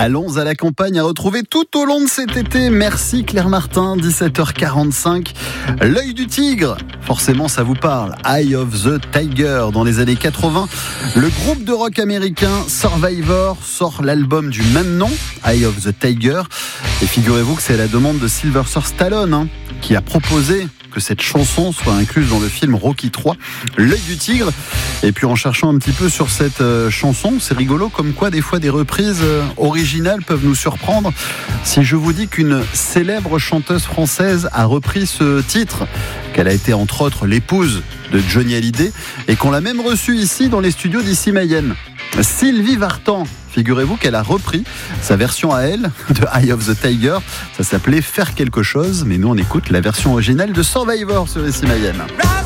Allons à la campagne à retrouver tout au long de cet été. Merci Claire Martin, 17h45. L'œil du tigre, forcément ça vous parle. Eye of the Tiger. Dans les années 80, le groupe de rock américain Survivor sort l'album du même nom, Eye of the Tiger. Et figurez-vous que c'est à la demande de Sylvester Stallone qui a proposé que cette chanson soit incluse dans le film Rocky 3, L'œil du tigre. Et puis en cherchant un petit peu sur cette chanson, c'est rigolo comme quoi des fois des reprises originales peuvent nous surprendre. Si je vous dis qu'une célèbre chanteuse française a repris ce titre, qu'elle a été entre autres l'épouse de Johnny Hallyday et qu'on l'a même reçue ici dans les studios d'Issy Mayenne, Sylvie Vartan. Figurez-vous qu'elle a repris sa version à elle de Eye of the Tiger. Ça s'appelait Faire quelque chose, mais nous on écoute la version originale de Survivor sur Issy Mayenne.